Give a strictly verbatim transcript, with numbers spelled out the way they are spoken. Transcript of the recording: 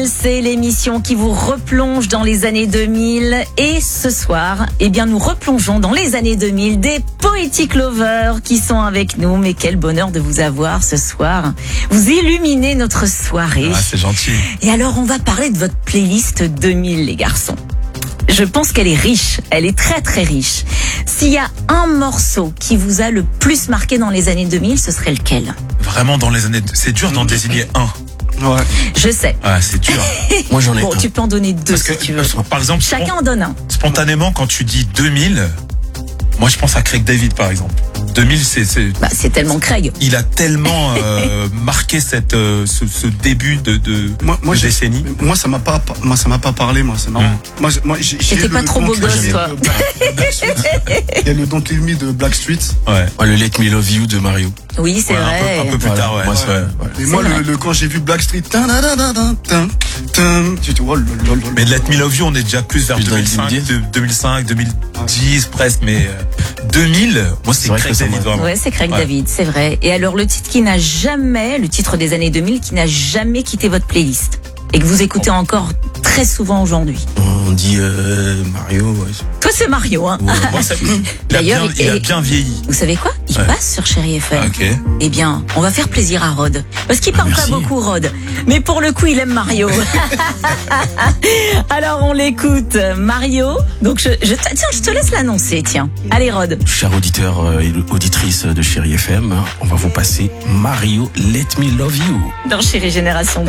C'est l'émission qui vous replonge dans les années deux mille et ce soir, eh bien, nous replongeons dans les années deux mille des Poetic Lovers qui sont avec nous. Mais quel bonheur de vous avoir ce soir. Vous illuminez notre soirée. Ah, c'est gentil. Et alors, on va parler de votre playlist deux mille, les garçons. Je pense qu'elle est riche, elle est très très riche. S'il y a un morceau qui vous a le plus marqué dans les années deux mille, ce serait lequel? Vraiment dans les années... C'est dur d'en désigner un. Ouais. Je sais. Ah, c'est dur. Moi j'en ai Bon, un. tu peux en donner deux Parce si que, tu veux. par exemple, Chacun en donne un. spontanément, quand tu dis deux mille, moi je pense à Craig David par exemple. deux mille, c'est... c'est... Bah, c'est tellement Craig. Il a tellement euh, marqué cette, euh, ce, ce début de, de, Moi, moi, de j'ai- décennie. Moi ça m'a pas, moi ça m'a pas parlé, moi c'est marrant. Mm. Moi, j'ai- moi j'ai. j'ai T'étais le pas trop beau Don't gosse, Leave Me toi. de Black- Blackstreet. Il y a le Don't Leave Me de Blackstreet. Ouais. Ouais, le Let Me Love You de Mario. Oui, c'est Ouais, vrai. Un peu, un peu plus Voilà. tard, ouais. Moi, c'est- Ouais. ouais. Et C'est moi vrai. le, le- quand j'ai vu Blackstreet, tin, tin, tin, tin, tin, tin, tu te vois le. le- le- Mais de Let Me Love You, on est déjà plus vers Plus dans les deux mille cinq, deux mille dix. de- deux mille cinq, deux mille dix presque, mais euh, deux mille, moi c'est C'est vrai Craig que ça David m'a- vraiment. Ouais, c'est Craig Ouais. David, c'est vrai. Et alors, le titre qui n'a jamais, le titre des années deux mille qui n'a jamais quitté votre playlist et que vous écoutez encore très souvent aujourd'hui. On dit euh, Mario. Ouais. Toi, c'est Mario, hein. Ouais. Moi, ça- il, a D'ailleurs, bien, il a et- bien vieilli. Vous savez quoi? Il Ouais. passe sur Chéri F M. Ah, ok. Eh bien, on va faire plaisir à Rod. Parce qu'il parle Merci. pas beaucoup, Rod. Mais pour le coup, il aime Mario. Alors, on l'écoute. Mario. Donc, je, je, tiens, je te laisse l'annoncer, tiens. Allez, Rod. Chers auditeurs euh, et auditrices de Chéri F M, on va vous passer Mario Let Me Love You. Dans Chéri Génération deux.